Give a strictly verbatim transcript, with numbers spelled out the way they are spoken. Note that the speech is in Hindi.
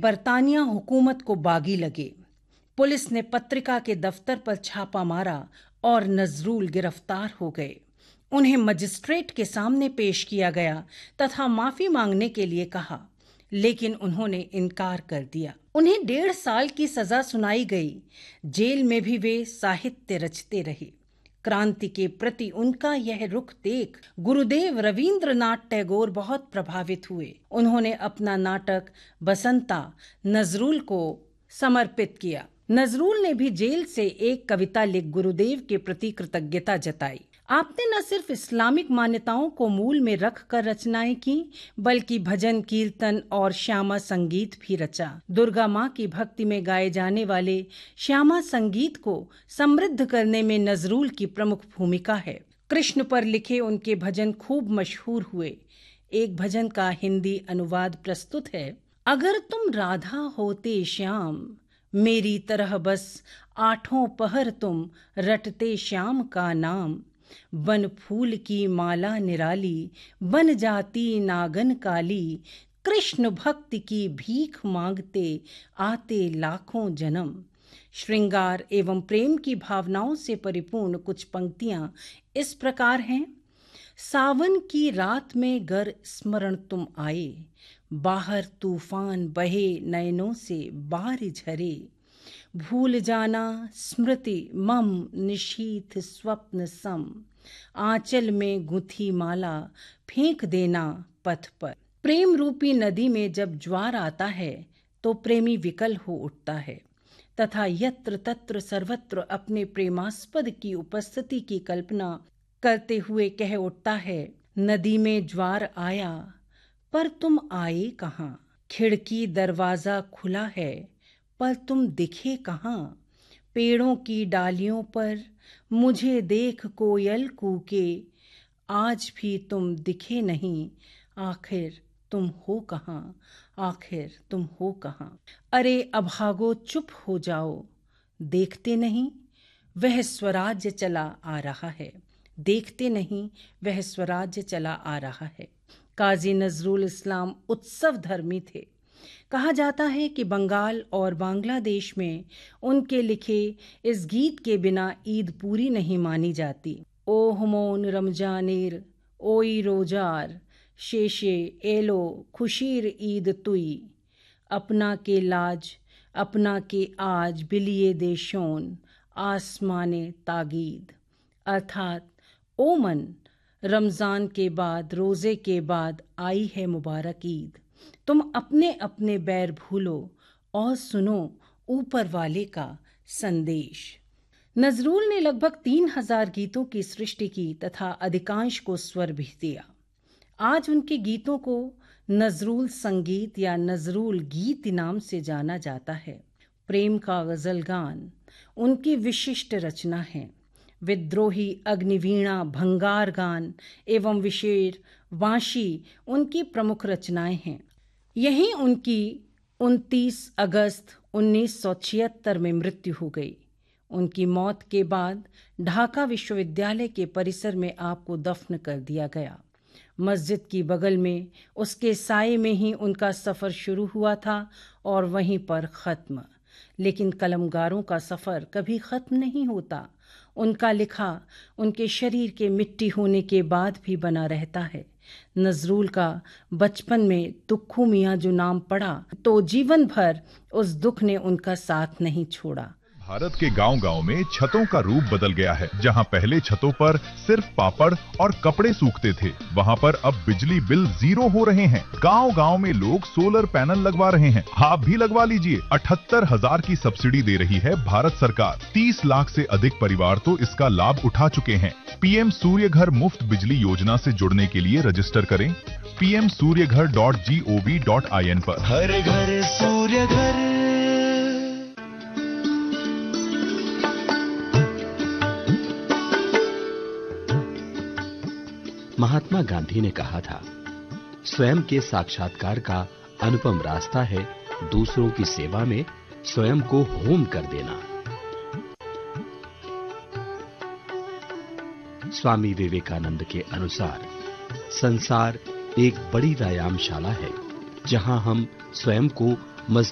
बरतानिया हुकूमत को बागी लगे। पुलिस ने पत्रिका के दफ्तर पर छापा मारा और नजरूल गिरफ्तार हो गए। उन्हें मजिस्ट्रेट के सामने पेश किया गया तथा माफी मांगने के लिए कहा, लेकिन उन्होंने इनकार कर दिया। उन्हें डेढ़ साल की सजा सुनाई गई। जेल में भी वे साहित्य रचते रहे। क्रांति के प्रति उनका यह रुख देख गुरुदेव रवींद्रनाथ टैगोर बहुत प्रभावित हुए। उन्होंने अपना नाटक बसंता नजरूल को समर्पित किया। नजरूल ने भी जेल से एक कविता लिख गुरुदेव के प्रति कृतज्ञता जताई। आपने न सिर्फ इस्लामिक मान्यताओं को मूल में रख कर रचनाएं की, बल्कि भजन, कीर्तन और श्यामा संगीत भी रचा। दुर्गा माँ की भक्ति में गाए जाने वाले श्यामा संगीत को समृद्ध करने में नजरूल की प्रमुख भूमिका है। कृष्ण पर लिखे उनके भजन खूब मशहूर हुए। एक भजन का हिंदी अनुवाद प्रस्तुत है। अगर तुम राधा होते श्याम, मेरी तरह बस आठों पहर तुम रटते श्याम का नाम। बन फूल की माला निराली, बन जाती नागन काली। कृष्ण भक्ति की भीख मांगते आते लाखों जन्म। श्रृंगार एवं प्रेम की भावनाओं से परिपूर्ण कुछ पंक्तियां इस प्रकार हैं। सावन की रात में गर स्मरण तुम आए, बाहर तूफान बहे नयनों से बार झरे। भूल जाना स्मृति मम निशीथ स्वप्न सम, आंचल में गुथी माला फेंक देना पथ पर। प्रेम रूपी नदी में जब ज्वार आता है तो प्रेमी विकल हो उठता है तथा यत्र तत्र सर्वत्र अपने प्रेमास्पद की उपस्थिति की कल्पना करते हुए कह उठता है, नदी में ज्वार आया पर तुम आए कहाँ। खिड़की दरवाजा खुला है पर तुम दिखे कहाँ। पेड़ों की डालियों पर मुझे देख कोयल कूके, आज भी तुम दिखे नहीं, आखिर तुम हो कहाँ, आखिर तुम हो कहाँ। अरे अभागो चुप हो जाओ, देखते नहीं वह स्वराज्य चला आ रहा है, देखते नहीं वह स्वराज्य चला आ रहा है। काजी नजरुल इस्लाम उत्सव धर्मी थे। कहा जाता है कि बंगाल और बांग्लादेश में उनके लिखे इस गीत के बिना ईद पूरी नहीं मानी जाती। ओ हमोन रमजानेर ओई रोजार, शेशे एलो खुशीर ईद तुई। अपना के लाज अपना के आज बिलिए देशोन, आसमाने तागीद। अर्थात ओ मन, रमज़ान के बाद रोज़े के बाद आई है मुबारक ईद। तुम अपने अपने बैर भूलो और सुनो ऊपर वाले का संदेश। नजरुल ने लगभग तीन हजार गीतों की सृष्टि की तथा अधिकांश को स्वर भी दिया। आज उनके गीतों को नजरुल संगीत या नजरुल गीत नाम से जाना जाता है। प्रेम का गजल गान उनकी विशिष्ट रचना है। विद्रोही, अग्निवीणा, भंगार गान एवं विशेर, वांशी उनकी प्रमुख रचनाएं हैं। यहीं उनकी उनतीस अगस्त उन्नीस सौ छिहत्तर में मृत्यु हो गई। उनकी मौत के बाद ढाका विश्वविद्यालय के परिसर में आपको दफन कर दिया गया। मस्जिद की बगल में उसके साये में ही उनका सफ़र शुरू हुआ था और वहीं पर ख़त्म। लेकिन कलमगारों का सफ़र कभी ख़त्म नहीं होता। उनका लिखा उनके शरीर के मिट्टी होने के बाद भी बना रहता है। नजरुल का बचपन में दुखू मियाँ जो नाम पड़ा तो जीवन भर उस दुख ने उनका साथ नहीं छोड़ा। भारत के गांव-गांव में छतों का रूप बदल गया है। जहां पहले छतों पर सिर्फ पापड़ और कपड़े सूखते थे, वहां पर अब बिजली बिल जीरो हो रहे हैं। गांव-गांव में लोग सोलर पैनल लगवा रहे हैं। आप भी लगवा लीजिए। अठहत्तर हजार की सब्सिडी दे रही है भारत सरकार। तीस लाख से अधिक परिवार तो इसका लाभ उठा चुके हैं। पीएम सूर्य घर मुफ्त बिजली योजना से जुड़ने के लिए रजिस्टर करें पी एम सूर्य घर dot G O V dot I N पर। हर घर सूर्य घर। महात्मा गांधी ने कहा था, स्वयं के साक्षात्कार का अनुपम रास्ता है दूसरों की सेवा में स्वयं को होम कर देना। स्वामी विवेकानंद के अनुसार संसार एक बड़ी व्यायामशाला है, जहां हम स्वयं को मजबूत